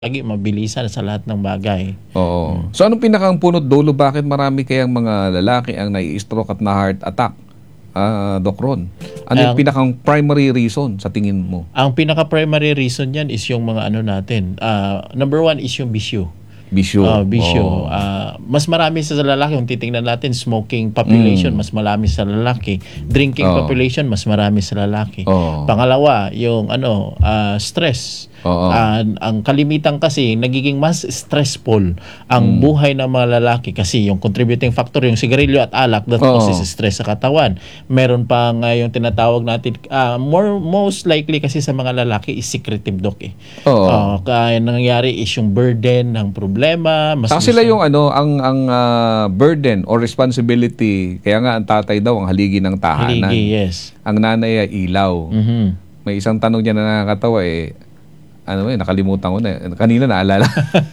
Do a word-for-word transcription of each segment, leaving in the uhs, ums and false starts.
lagi mabilisan sa lahat ng bagay. Oo. Hmm. So anong pinakang punot dulo bakit marami kayang mga lalaki ang nai-stroke at na heart attack? Ah, Doc Ron. Ano yung Ang- pinakang primary reason sa tingin mo? Ang pinaka-primary reason yan is yung mga ano natin. Ah, number one is yung bisyo. Bisyo. Ah, bisyo. Oo. Ah, mas marami sa lalaki. Kung titingnan natin, smoking population, Mm. mas marami sa lalaki. Drinking Oo. population, mas marami sa lalaki. Oo. Pangalawa, yung ano, ah, stress. Oo. Ah, ang kalimitan kasi, nagiging mas stressful ang Mm. buhay ng mga lalaki kasi yung contributing factor, yung sigarilyo at alak, that Oo. causes stress sa katawan. Meron pa nga yung tinatawag natin, ah, more most likely kasi sa mga lalaki is secretive, doc eh. Oo. Ah, kaya nangyayari is yung burden ng problema. Mas Saka sila gusto- yung ano, ang ang ah, burden or responsibility. Kaya nga ang tatay daw ang haligi ng tahanan. haligi, yes. Ang nanay ay ilaw. Mhm. May isang tanong diyan na nakakatawa eh. Ano eh, nakalimutan ko na. Kanina naalala.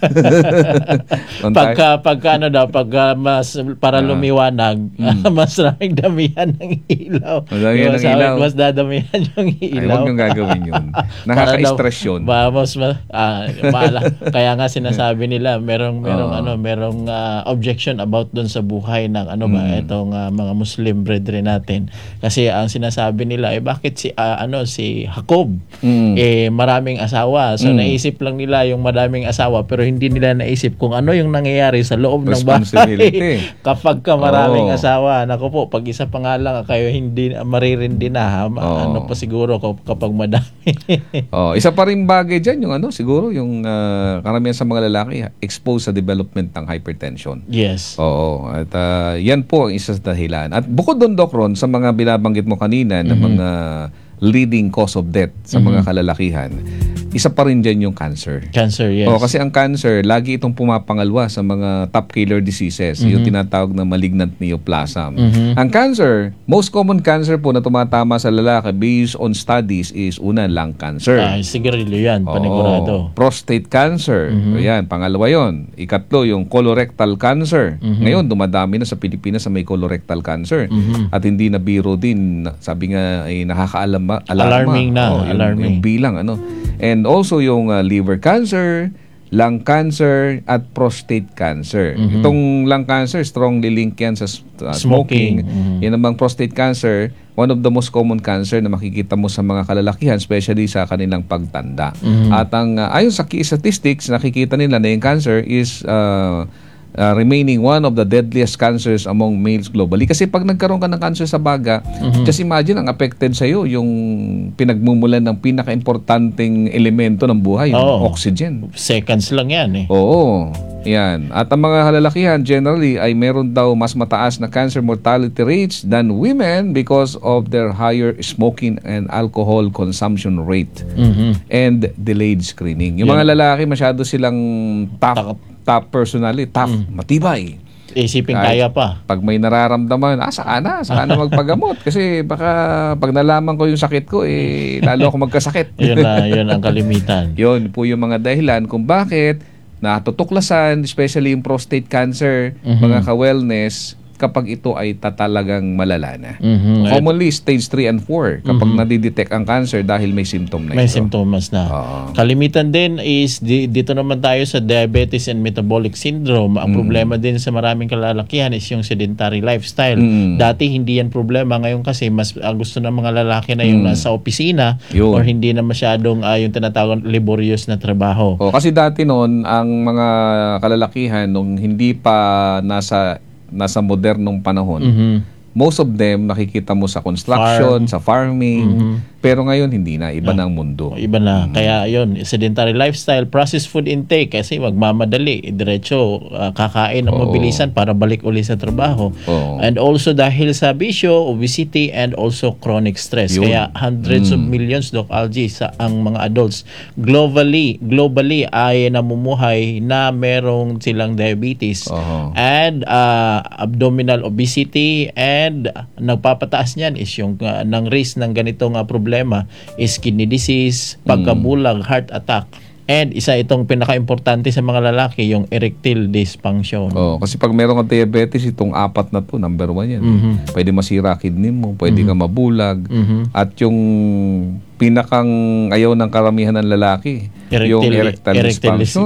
Nung tayo- Pagka, pagka ano daw, pagka mas, para Ah. lumiwanag, mas raming damihan ng ilaw. Mas damihan Yung ng sabi, ilaw. Mas dadamihan yung Ay, ilaw. huwag niyong gagawin yun. Para Nakaka-stress daw- yun. Ba, mas, ma- ah, maala. Kaya nga sinasabi nila, merong, merong, Oo. ano, merong ah, objection about dun sa buhay ng ano ba, Mm. itong ah, mga Muslim brethren natin. Kasi ang sinasabi nila, eh, bakit si, ah, ano, si Jacob, Mm. eh, maraming asawa. So, Mm. naisip lang nila yung maraming asawa, pero hindi nila naisip kung ano yung nangyayari sa loob ng Responsibility. bahay. Kapag ka maraming Oo. asawa, naku po, pag isa pa nga lang kayo, hindi, maririndi na, ha? Ma- Oo. ano pa siguro kap- kapag madami. Oh, isa pa rin bagay dyan, yung ano, siguro, yung ah, karamihan sa mga lalaki, exposed sa development ng hypertension. Yes. Oo. At ah, yan po ang isa sa dahilan. At bukod doon, Doc Ron, sa mga binabanggit mo kanina na mga leading cause of death sa mga kalalakihan, isa pa rin dyan yung cancer. Cancer, yes. Oh, kasi ang cancer, lagi itong pumapangalwa sa mga top killer diseases, yung tinatawag na malignant neoplasm. Mhm. Ang cancer, most common cancer po na tumatama sa lalaki based on studies is una, lung cancer. Ah, sigarilyo yan, Oo. panigurado. Prostate cancer. Ayan, pangalawa yon. Ikatlo, yung colorectal cancer. Ngayon, dumadami na sa Pilipinas sa may colorectal cancer. At hindi na biro din. Sabi nga, ay nakakaalam alarma. Alarming na, Oo, yung, alarming. yung bilang, ano. And also, yung uh, liver cancer, lung cancer, at prostate cancer. Itong lung cancer, strongly linked yan sa uh, Smoking. smoking. Mhm. Yan namang prostate cancer, one of the most common cancer na makikita mo sa mga kalalakihan, especially sa kanilang pagtanda. At ang uh, ayon sa key statistics, nakikita nila na yung cancer is uh, uh, remaining one of the deadliest cancers among males globally. Kasi pag nagkaroon ka ng cancer sa baga, just imagine ang affected sa'yo yung pinagmumulan ng pinaka-importanting elemento ng buhay, yung Oo. oxygen. Seconds lang yan eh. Oo. Yan. At ang mga kalalakihan generally ay meron daw mas mataas na cancer mortality rates than women because of their higher smoking and alcohol consumption rate Mhm. and delayed screening. Yung Yan. mga lalaki masyado silang tough, tough personality, tough, matibay. Isipin Kahit kaya pa. Pag may nararamdaman, ah, saka na, saka na magpagamot. Kasi baka pag nalaman ko yung sakit ko, eh, lalo ako magkasakit. Yun na, yun ang kalimitan. Yun po yung mga dahilan kung bakit natutuklasan, especially yung prostate cancer, mga ka-wellness, kapag ito ay tatalagang malala na. Mhm. Commonly, stage three and four, kapag nadidetect ang cancer dahil may symptom na May ito. simptomas na. Oo. Kalimitan din is di, dito naman tayo sa diabetes and metabolic syndrome. Ang problema din sa maraming kalalakihan is yung sedentary lifestyle. Mm. Dati hindi yan problema, ngayon kasi mas ah, gusto ng mga lalaki na yung nasa opisina Yun. or hindi na masyadong ah, yung tinatawag laborious na trabaho. O, kasi dati noon, ang mga kalalakihan nung hindi pa nasa nasa modernong panahon, Mhm. most of them nakikita mo sa construction, sa farming, pero ngayon hindi na, iba na ang mundo. Iba na. Kaya yun, sedentary lifestyle, processed food intake kasi magmamadali, diretso ah, kakain ng Oo. mabilisan para balik uli sa trabaho. Oo. And also dahil sa bisyo, obesity, and also chronic stress. Yun. Kaya hundreds of millions, Doc Algie, sa ang mga adults globally, globally ay namumuhay na merong silang diabetes Oo. and ah, abdominal obesity, and nagpapataas niyan is yung ah, ng risk ng ganitong ah, problema is kidney disease, pagkabulag, heart attack. And isa itong pinaka-importante sa mga lalaki, yung erectile dysfunction. Oh, kasi pag meron kang diabetes, itong apat na to, number one yan. Mhm. Pwede masira kidney mo, pwede ka mabulag. Mhm. At yung pinakang ayaw ng karamihan ng lalaki, yung Erectile- erectile erectile dysfunction.